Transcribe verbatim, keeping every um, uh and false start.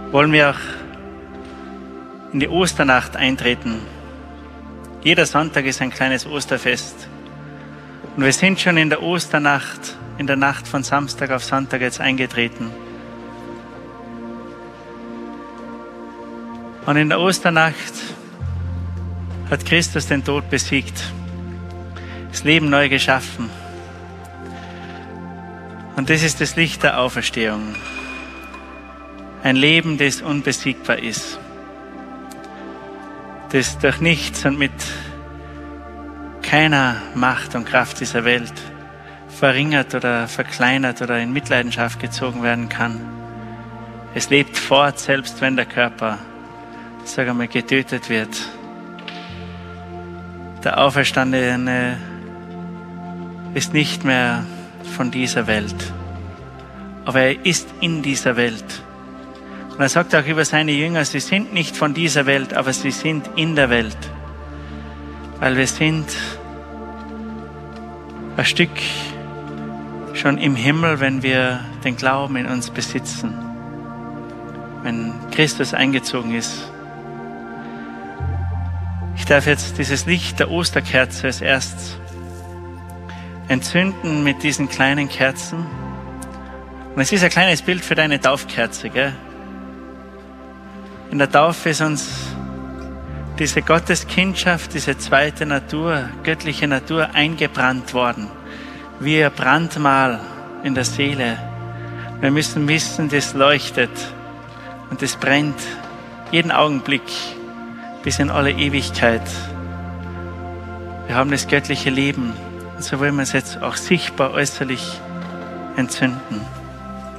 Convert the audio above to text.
wollen wir auch in die Osternacht eintreten. Jeder Sonntag ist ein kleines Osterfest. Und wir sind schon in der Osternacht, in der Nacht von Samstag auf Sonntag jetzt eingetreten. Und in der Osternacht hat Christus den Tod besiegt, das Leben neu geschaffen. Und das ist das Licht der Auferstehung. Ein Leben, das unbesiegbar ist, das durch nichts und mit keiner Macht und Kraft dieser Welt verringert oder verkleinert oder in Mitleidenschaft gezogen werden kann. Es lebt fort, selbst wenn der Körper, sagen wir, getötet wird. Der Auferstandene ist nicht mehr von dieser Welt, aber er ist in dieser Welt. Und er sagt auch über seine Jünger, sie sind nicht von dieser Welt, aber sie sind in der Welt. Weil wir sind ein Stück schon im Himmel, wenn wir den Glauben in uns besitzen. Wenn Christus eingezogen ist. Ich darf jetzt dieses Licht der Osterkerze als erstes entzünden mit diesen kleinen Kerzen. Und es ist ein kleines Bild für deine Taufkerze, gell? In der Taufe ist uns diese Gotteskindschaft, diese zweite Natur, göttliche Natur eingebrannt worden. Wie ein Brandmal in der Seele. Wir müssen wissen, das leuchtet und das brennt jeden Augenblick bis in alle Ewigkeit. Wir haben das göttliche Leben und so wollen wir es jetzt auch sichtbar äußerlich entzünden.